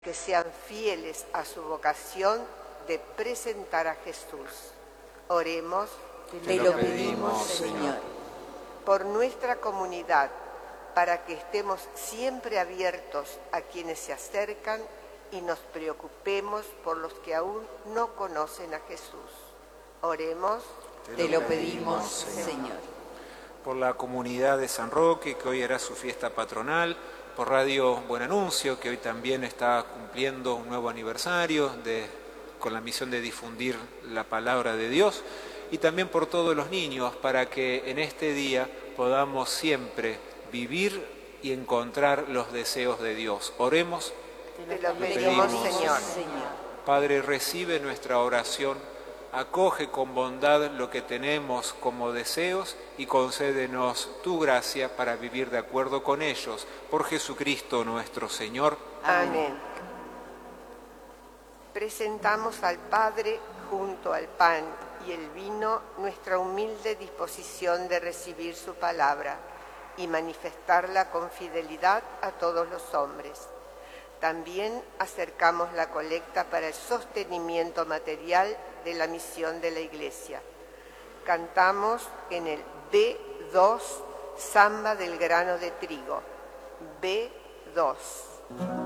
que sean fieles a su vocación de presentar a Jesús. Oremos. Te lo pedimos, Señor. Por nuestra comunidad, para que estemos siempre abiertos a quienes se acercan y nos preocupemos por los que aún no conocen a Jesús. Oremos. Te lo pedimos, Señor. Por la comunidad de San Roque, que hoy hará su fiesta patronal, por Radio Buen Anuncio, que hoy también está cumpliendo un nuevo aniversario con la misión de difundir la palabra de Dios, y también por todos los niños, para que en este día podamos siempre vivir y encontrar los deseos de Dios. Oremos. Te lo pedimos, Señor. Padre, recibe nuestra oración, acoge con bondad lo que tenemos como deseos y concédenos tu gracia para vivir de acuerdo con ellos. Por Jesucristo nuestro Señor. Amén. Presentamos al Padre, junto al pan y el vino, nuestra humilde disposición de recibir su palabra y manifestarla con fidelidad a todos los hombres. También acercamos la colecta para el sostenimiento material de la misión de la Iglesia. Cantamos en el B2, Samba del grano de trigo. B2.